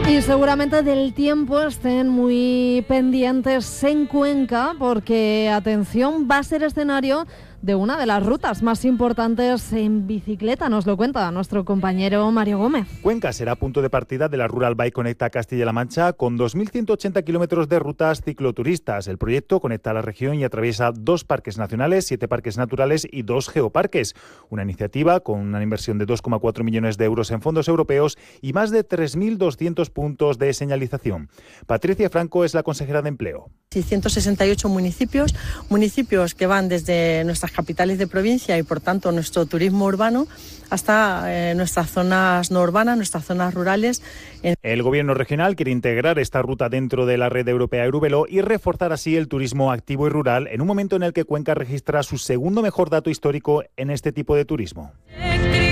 Y seguramente del tiempo estén muy pendientes en Cuenca porque, atención, va a ser escenario de una de las rutas más importantes en bicicleta. Nos lo cuenta nuestro compañero Mario Gómez. Cuenca será punto de partida de la Rural Bike Conecta Castilla-La Mancha con 2.180 kilómetros de rutas cicloturistas. El proyecto conecta la región y atraviesa 2 parques nacionales, 7 parques naturales y 2 geoparques. Una iniciativa con una inversión de 2,4 millones de euros en fondos europeos y más de 3.200 puntos de señalización. Patricia Franco es la consejera de Empleo. 668 municipios que van desde nuestras capitales de provincia y por tanto nuestro turismo urbano hasta nuestras zonas no urbanas, nuestras zonas rurales. El gobierno regional quiere integrar esta ruta dentro de la red europea Euruvelo y reforzar así el turismo activo y rural en un momento en el que Cuenca registra su segundo mejor dato histórico en este tipo de turismo.